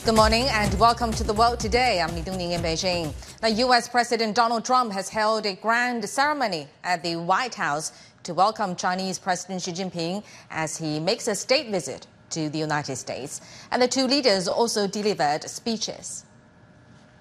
Good morning and welcome to The World Today. I'm Li Dongning in Beijing. Now, U.S. President Donald Trump has held a grand ceremony at the White House to welcome Chinese President Xi Jinping as he makes a state visit to the United States. And the two leaders also delivered speeches.